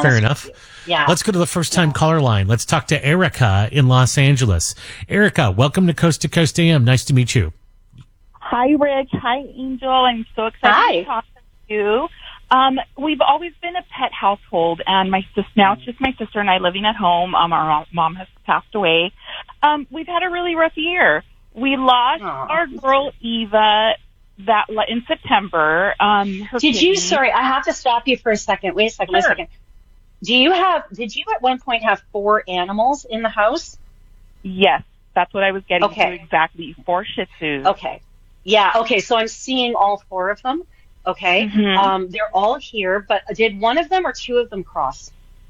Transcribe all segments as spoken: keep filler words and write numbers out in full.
Fair enough. Yeah. Let's go to the first-time yeah. caller line. Let's talk to Erica in Los Angeles. Erica, welcome to Coast to Coast A M. Nice to meet you. Hi, Rich. Hi, Angel. I'm so excited Hi. to talk to you. Um, we've always been a pet household, and my sis now it's just my sister and I living at home. Um, our mom has passed away. Um, we've had a really rough year. We lost Aww. our girl Eva that in September. Um, her Did kidney. you? Sorry, I have to stop you for a second. Wait a second. Sure. Wait a second. Do you have? Did you at one point have four animals in the house? Yes, that's what I was getting Okay. to exactly. Four Shih Tzus. Okay. Yeah. Okay. So I'm seeing all four of them. Okay. Mhm. Um, they're all here, but did one of them or two of them cross?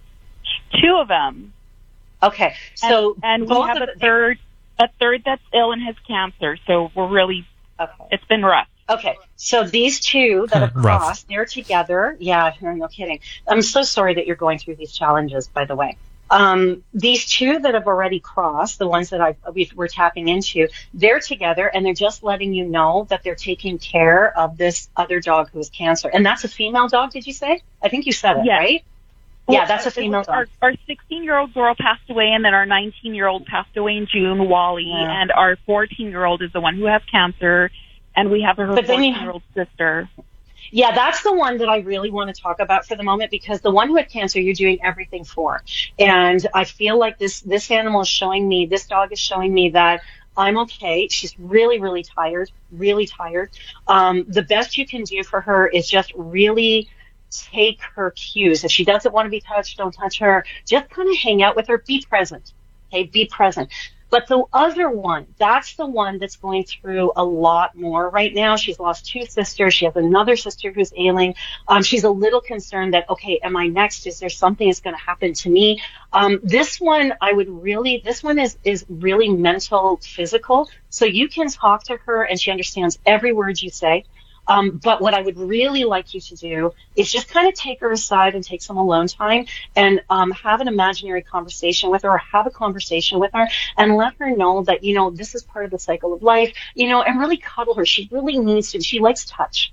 Two of them. Okay. So and, and we both have of a the- third, a third that's ill and has cancer. So we're really, Okay. it's been rough. Okay, so these two that have Rough. crossed, they're together. Yeah, no kidding. I'm so sorry that you're going through these challenges, by the way. Um, these two that have already crossed, the ones that I've, we've, we're tapping into, they're together, and they're just letting you know that they're taking care of this other dog who has cancer. And that's a female dog, did you say? I think you said it, Yes. right? Well, Yeah, that's a female dog. Our, our sixteen-year-old girl passed away, and then our nineteen-year-old passed away in June, Wally, Yeah. and our fourteen-year-old is the one who has cancer, and we have her But then you- fourteen-year-old sister. Yeah, that's the one that I really want to talk about for the moment, because the one who had cancer, you're doing everything for. And I feel like this, this animal is showing me, this dog is showing me that I'm okay. She's really, really tired, really tired. Um, the best you can do for her is just really take her cues. If she doesn't want to be touched, don't touch her. Just kind of hang out with her. Be present. Okay, be present. But the other one, that's the one that's going through a lot more right now. She's lost two sisters. She has another sister who's ailing. Um, she's a little concerned that, okay, am I next? Is there something that's going to happen to me? Um, this one, I would really, this one is, is really mental, physical. So you can talk to her and she understands every word you say. Um, but what I would really like you to do is just kind of take her aside and take some alone time and um, have an imaginary conversation with her, or have a conversation with her, and let her know that, you know, this is part of the cycle of life, you know, and really cuddle her. She really needs to. She likes touch.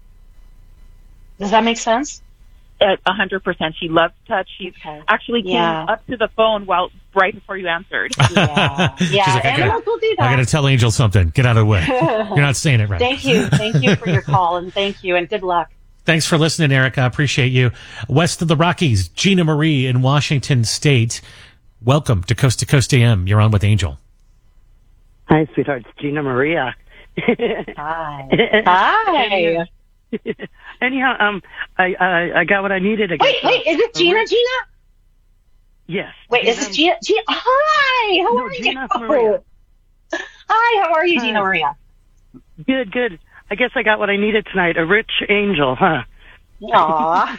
Does that make sense? A hundred percent. She loves touch. She Okay. actually came Yeah. up to the phone while right before you answered. Yeah, yeah. like, I Animals gotta- will do I got that. to tell Angel something. Get out of the way. You're not saying it right. Thank you. Thank you for your call, and thank you, and good luck. Thanks for listening, Erica. I appreciate you. West of the Rockies, Gina Marie in Washington State. Welcome to Coast to Coast A M. You're on with Angel. Hi, sweetheart. It's Gina Maria. Hi. Hi. Anyhow, um, I, I I got what I needed. I Wait, guess. wait. Is it Gina? Gina? Yes. Wait, is Um, it Gina? Gina? Hi. How No, are Gina you? Maria. Hi. How are you, Hi. Gina Maria? Good, good. I guess I got what I needed tonight. A rich angel, huh? Aw.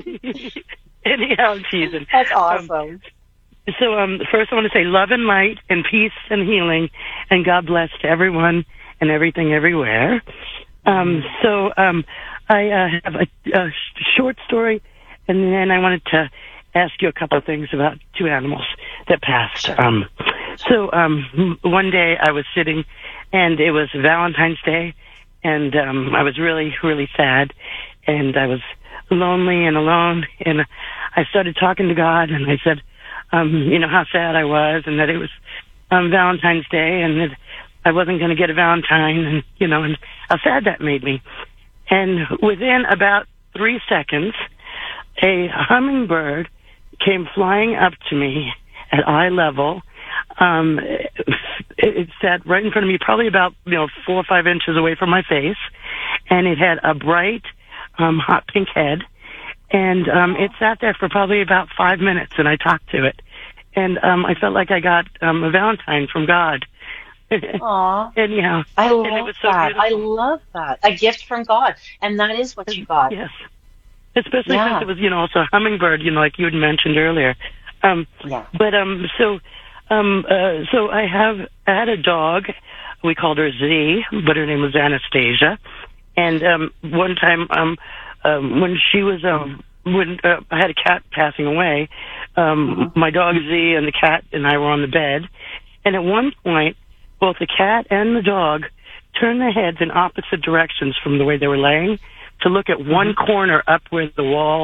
Anyhow, I'm teasing. That's awesome. So, um, first I want to say love and light and peace and healing, and God bless to everyone and everything everywhere. Um, so, um, I uh, have a, a short story, and then I wanted to ask you a couple of things about two animals that passed. Um, so, um, one day I was sitting, and it was Valentine's Day, and um, I was really, really sad, and I was lonely and alone, and I started talking to God, and I said, um, you know, how sad I was, and that it was um, Valentine's Day, and that I wasn't going to get a Valentine, and, you know, and how sad that made me. And within about three seconds, a hummingbird came flying up to me at eye level. Um, it, it sat right in front of me, probably about, you know, four or five inches away from my face, and it had a bright, um, hot pink head. And um, it sat there for probably about five minutes, and I talked to it. And um, I felt like I got um, a Valentine from God. Aw. Anyhow, I and love it was so that. I beautiful. love that. A gift from God. And that is what you got. Yes. Especially Yeah. since it was, you know, also a hummingbird, you know, like you had mentioned earlier. Um, Yeah. But um, so, um, uh, so I have I had a dog. We called her Z, but her name was Anastasia. And um, one time, um, um, when she was um, when uh, I had a cat passing away, um, my dog Z and the cat and I were on the bed, and at one point, both the cat and the dog turned their heads in opposite directions from the way they were laying to look at one corner up where the wall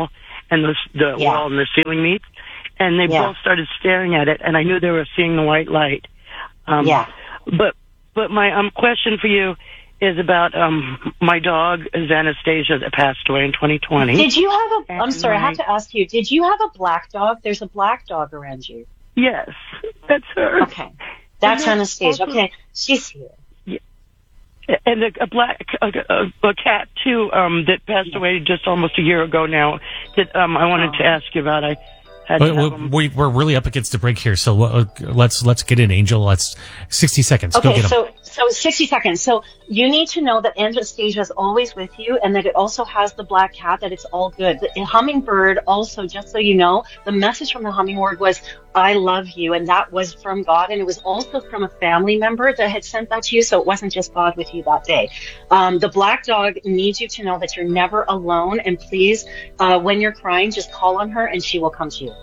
and the the Yeah. wall and the ceiling meets, and they Yeah. both started staring at it, and I knew they were seeing the white light. Um, Yeah. But but my um question for you is about um my dog is Anastasia that passed away in twenty twenty. Did you have a? I'm And sorry, I my- have to ask you. Did you have a black dog? There's a black dog around you. Yes, that's her. Okay, that's And then Anastasia. also- Okay, she's here. And a, a black a, a, a cat too um that passed away just almost a year ago now. That um I wanted Oh. to ask you about. I had But to have we- them. we, we're really up against the break here, so uh, let's let's get in, Angel. Let's sixty seconds. Go Okay, get 'em. so so sixty seconds. So you need to know that Anastasia is always with you, and that it also has the black cat. That it's all good. The hummingbird also, just so you know, the message from the hummingbird was, "I love you," and that was from God, and it was also from a family member that had sent that to you. So it wasn't just God with you that day. Um, the black dog needs you to know that you're never alone, and please, uh, when you're crying, just call on her, and she will come to you.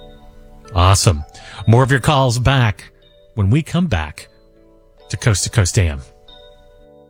Awesome. More of your calls back when we come back to Coast to Coast A M.